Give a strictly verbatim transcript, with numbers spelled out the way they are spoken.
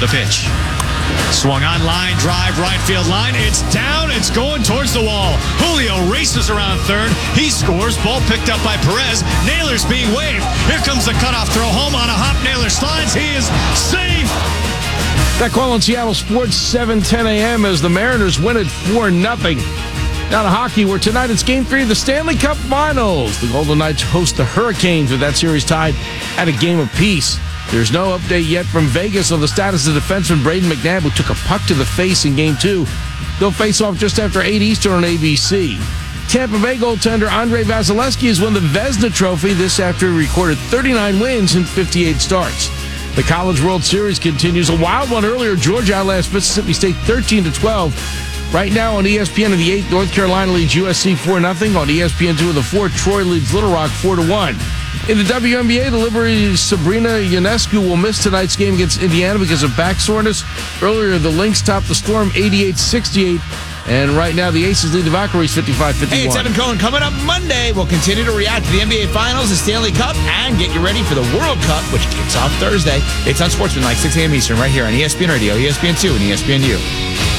The pitch. Swung on, line drive, right field line. It's down. It's going towards the wall. Julio races around third. He scores. Ball picked up by Perez. Naylor's being waved. Here comes the cutoff throw home on a hop. Naylor slides. He is safe. That call on Seattle Sports, seven ten a.m. as the Mariners win it four nothing. Now to hockey, where tonight it's Game three of the Stanley Cup Finals. The Golden Knights host the Hurricanes with that series tied at a game apiece. There's no update yet from Vegas on the status of defenseman Braden McNabb, who took a puck to the face in Game two. They'll face off just after eight Eastern on A B C. Tampa Bay goaltender Andrei Vasilevsky has won the Vezina Trophy this after he recorded thirty-nine wins in fifty-eight starts. The College World Series continues. A wild one earlier. Georgia outlasts Mississippi State thirteen to twelve. Right now on E S P N in the eighth, North Carolina leads U S C four nothing. On E S P N two in the fourth, Troy leads Little Rock four to one. In the W N B A, the Liberty's Sabrina Ionescu will miss tonight's game against Indiana because of back soreness. Earlier, the Lynx topped the Storm eighty-eight sixty-eight. And right now, the Aces lead the Valkyries fifty-five fifty-one. Hey, it's Evan Cohen. Coming up Monday, we'll continue to react to the N B A Finals, the Stanley Cup, and get you ready for the World Cup, which kicks off Thursday. It's on Sportsman, like six a.m. Eastern, right here on E S P N Radio, E S P N two, and E S P N U.